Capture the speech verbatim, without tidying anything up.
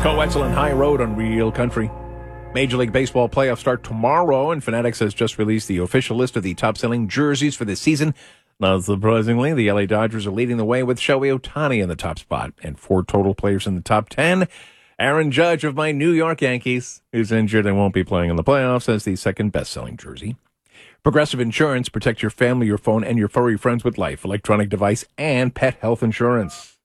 Coetzel and High Road on Real Country. Major League Baseball playoffs start tomorrow, and Fanatics has just released the official list of the top-selling jerseys for this season. Not surprisingly, the L A Dodgers are leading the way with Shohei Ohtani in the top spot, and four total players in the top ten. Aaron Judge of my New York Yankees, who's injured and won't be playing in the playoffs, has the second best-selling jersey. Progressive Insurance, protect your family, your phone, and your furry friends with life, electronic device, and pet health insurance.